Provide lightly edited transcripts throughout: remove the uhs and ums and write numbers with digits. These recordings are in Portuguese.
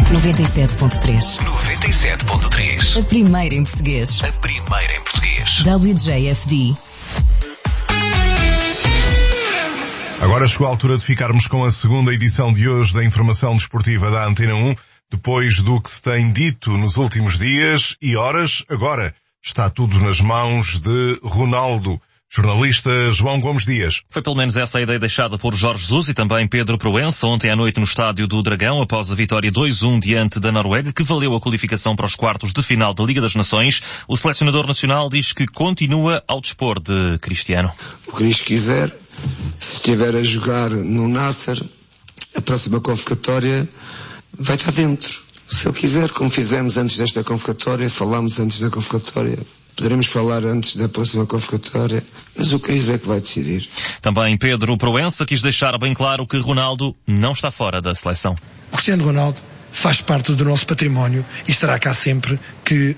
97.3. 97.3. A primeira em português. A primeira em português. WJFD. Agora chegou a altura de ficarmos com a segunda edição de hoje da Informação Desportiva da Antena 1. Depois do que se tem dito nos últimos dias e horas, agora está tudo nas mãos de Ronaldo. Jornalista João Gomes Dias. Foi pelo menos essa a ideia deixada por Jorge Jesus e também Pedro Proença ontem à noite no estádio do Dragão, após a vitória 2-1 diante da Noruega, que valeu a qualificação para os quartos de final da Liga das Nações. O selecionador nacional diz que continua ao dispor de Cristiano. O que Cristo quiser, se estiver a jogar no Nasser, a próxima convocatória vai estar dentro. Se ele quiser, como fizemos antes desta convocatória, falámos antes da convocatória, poderemos falar antes da próxima convocatória, mas o Cris é que vai decidir. Também Pedro Proença quis deixar bem claro que Ronaldo não está fora da seleção. O Cristiano Ronaldo faz parte do nosso património e estará cá sempre que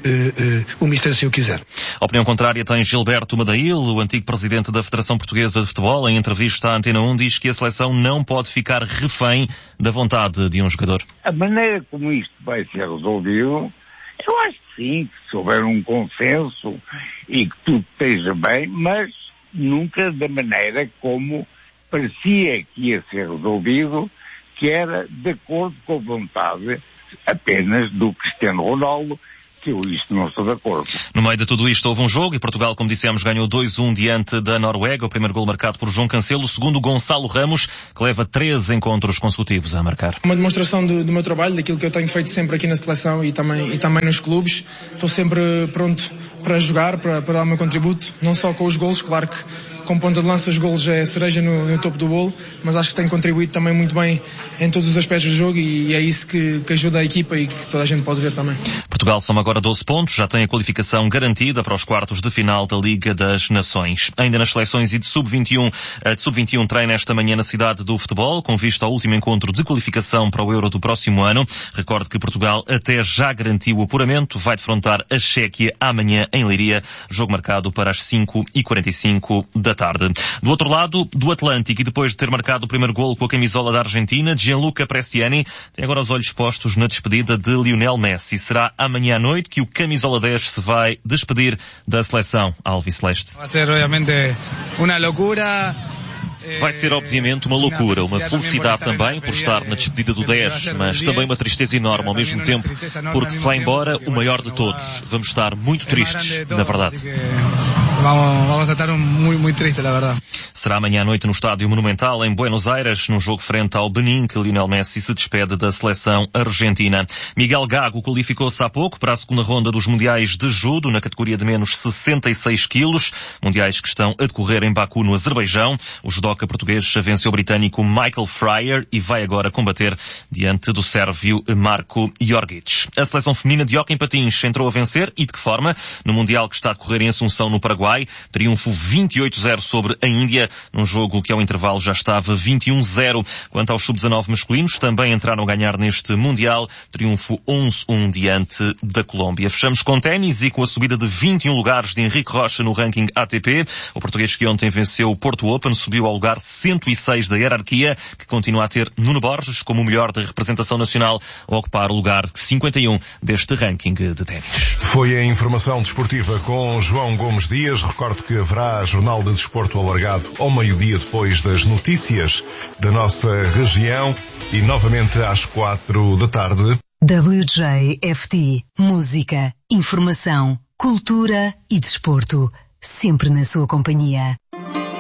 o Mister assim o quiser. A opinião contrária tem Gilberto Madail, o antigo presidente da Federação Portuguesa de Futebol. Em entrevista à Antena 1 diz que a seleção não pode ficar refém da vontade de um jogador. A maneira como isto vai ser resolvido, eu acho que sim, que se houver um consenso e que tudo esteja bem, mas nunca da maneira como parecia que ia ser resolvido, que era de acordo com a vontade apenas do Cristiano Ronaldo, que eu isto não estou de acordo. No meio de tudo isto houve um jogo e Portugal, como dissemos, ganhou 2-1 diante da Noruega. O primeiro gol marcado por João Cancelo, o segundo Gonçalo Ramos, que leva 13 encontros consecutivos a marcar. Uma demonstração do meu trabalho, daquilo que eu tenho feito sempre aqui na seleção e também nos clubes. Estou sempre pronto para jogar, para dar o meu contributo, não só com os golos, claro que com ponta de lança os golos é cereja no topo do bolo, mas acho que tenho contribuído também muito bem em todos os aspectos do jogo e é isso que ajuda a equipa e que toda a gente pode ver também. Portugal soma agora 12 pontos, já tem a qualificação garantida para os quartos de final da Liga das Nações. Ainda nas seleções e de Sub-21, a de Sub-21 treina esta manhã na cidade do futebol, com vista ao último encontro de qualificação para o Euro do próximo ano. Recorde que Portugal até já garantiu o apuramento, vai defrontar a Chequia amanhã em Leiria, jogo marcado para as 5h45 da tarde. Do outro lado, do Atlântico, e depois de ter marcado o primeiro golo com a camisola da Argentina, Gianluca Prestiani tem agora os olhos postos na despedida de Lionel Messi. Será amanhã à noite que o camisola 10 se vai despedir da seleção alviceleste. Vai ser, obviamente, uma loucura. Vai ser, obviamente, uma loucura, uma felicidade também por estar na despedida do 10, mas também uma tristeza enorme ao mesmo tempo, porque se vai embora o maior de todos. Vamos estar muito tristes, na verdade. Vamos a estar muito tristes, na verdade. Será amanhã à noite no Estádio Monumental, em Buenos Aires, num jogo frente ao Benin, que Lionel Messi se despede da seleção argentina. Miguel Gago qualificou-se há pouco para a segunda ronda dos Mundiais de Judo, na categoria de menos 66 quilos, mundiais que estão a decorrer em Baku, no Azerbaijão. O judoca português venceu o britânico Michael Fryer e vai agora combater diante do sérvio Marko Jorgic. A seleção feminina de hóquei em patins entrou a vencer, e de que forma? No Mundial que está a decorrer em Assunção, no Paraguai, triunfo 28-0 sobre a Índia, num jogo que ao intervalo já estava 21-0. Quanto aos sub-19 masculinos, também entraram a ganhar neste Mundial, triunfo 11-1 diante da Colômbia. Fechamos com ténis e com a subida de 21 lugares de Henrique Rocha no ranking ATP. O português que ontem venceu o Porto Open subiu ao lugar 106 da hierarquia, que continua a ter Nuno Borges como o melhor da representação nacional, a ocupar o lugar 51 deste ranking de ténis. Foi a informação desportiva com João Gomes Dias. Recordo que haverá Jornal de Desporto alargado ao meio-dia depois das notícias da nossa região e novamente às 4 da tarde. WJFD. Música, informação, cultura e desporto. Sempre na sua companhia.